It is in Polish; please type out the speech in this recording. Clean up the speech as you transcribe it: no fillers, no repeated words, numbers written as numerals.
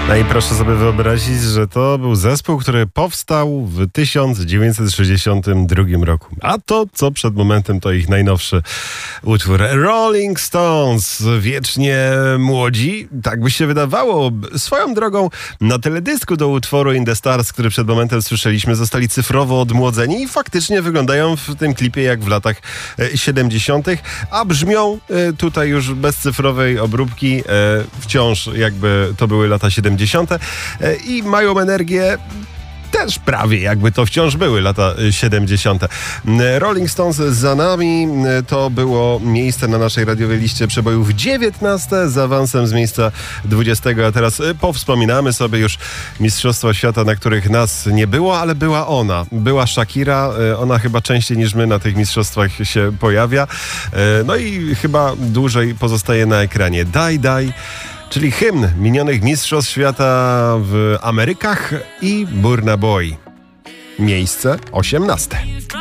No i proszę sobie wyobrazić, że to był zespół, który powstał w 1962 roku. A to, co przed momentem, to ich najnowszy utwór. Rolling Stones, wiecznie młodzi, tak by się wydawało. Swoją drogą, na teledysku do utworu In the Stars, który przed momentem słyszeliśmy, zostali cyfrowo odmłodzeni i faktycznie wyglądają w tym klipie jak w latach 70., a brzmią tutaj już bez cyfrowej obróbki wciąż jakby to były lata 70. I mają energię też prawie jakby to wciąż były lata 70. Rolling Stones za nami, to było miejsce na naszej radiowej liście przebojów 19 z awansem z miejsca 20, a teraz powspominamy sobie już Mistrzostwa Świata, na których nas nie było, ale była ona. Była Shakira, ona chyba częściej niż my na tych mistrzostwach się pojawia, no i chyba dłużej pozostaje na ekranie. Daj, daj, czyli hymn minionych Mistrzostw Świata w Amerykach i Burna Boy. Miejsce 18.